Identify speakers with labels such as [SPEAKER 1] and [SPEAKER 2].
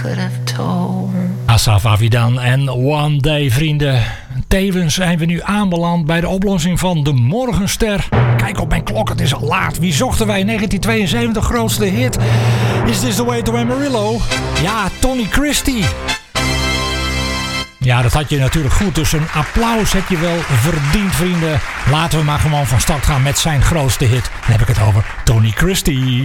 [SPEAKER 1] Asaf Avidan en One Day, vrienden. Tevens zijn we nu aanbeland bij de oplossing van de Morgenster. Kijk op mijn klok, het is al laat. Wie zochten wij? 1972 grootste hit. Is This the Way to Amarillo? Ja, Tony Christie. Ja, dat had je natuurlijk goed. Dus een applaus heb je wel verdiend, vrienden. Laten we maar gewoon van start gaan met zijn grootste hit. Dan heb ik het over Tony Christie.